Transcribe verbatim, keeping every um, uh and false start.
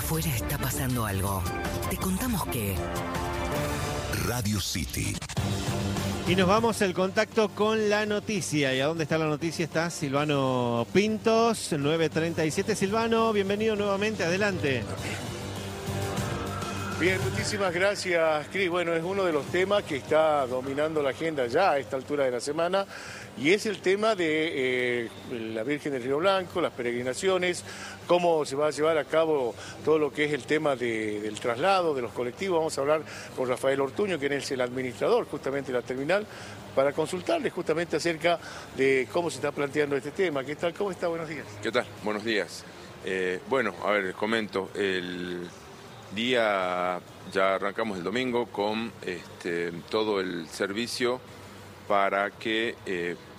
Afuera está pasando algo. Te contamos qué. Radio City. Y nos vamos al contacto con la noticia. ¿Y a dónde está la noticia? Está Silvano Pintos, nueve treinta y siete. Silvano, bienvenido nuevamente, adelante. Bien, muchísimas gracias, Cris. Bueno, es uno de los temas que está dominando la agenda ya a esta altura de la semana, y es el tema de eh, la Virgen del Río Blanco, las peregrinaciones, cómo se va a llevar a cabo todo lo que es el tema de, del traslado de los colectivos. Vamos a hablar con Rafael Ortuño, que es el administrador justamente de la terminal, para consultarle justamente acerca de cómo se está planteando este tema. ¿Qué tal? ¿Cómo está? Buenos días. ¿Qué tal? Buenos días. Eh, bueno, a ver, les comento. El día, ya arrancamos el domingo con este, todo el servicio para que eh,